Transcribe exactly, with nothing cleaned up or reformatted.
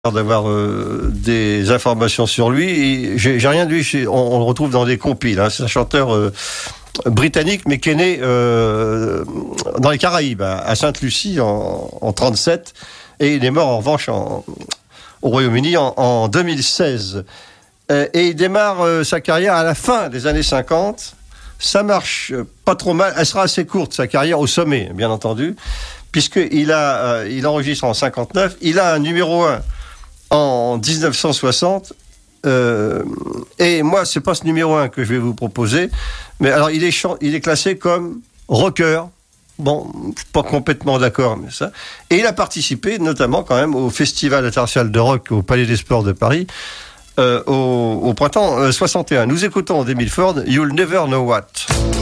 d'avoir euh, des informations sur lui. J'ai, j'ai rien de lui, on, on le retrouve dans des compiles. Hein. C'est un chanteur euh, britannique, mais qui est né euh, dans les Caraïbes, à Sainte-Lucie en, en trente-sept, et il est mort en revanche en, au Royaume-Uni en, en deux mille seize. Euh, et il démarre euh, sa carrière à la fin des années cinquante. Ça marche pas trop mal. Elle sera assez courte, sa carrière au sommet, bien entendu, puisqu'il a, euh, il enregistre en cinquante-neuf. Il a un numéro un en dix-neuf cent soixante, euh, et moi, c'est pas ce numéro un que je vais vous proposer, mais alors il est, ch- il est classé comme rocker. Bon, je suis pas complètement d'accord, mais ça. Et il a participé notamment quand même au Festival international de rock au Palais des Sports de Paris euh, au, au printemps euh, soixante et un. Nous écoutons Demi Ford, You'll Never Know What.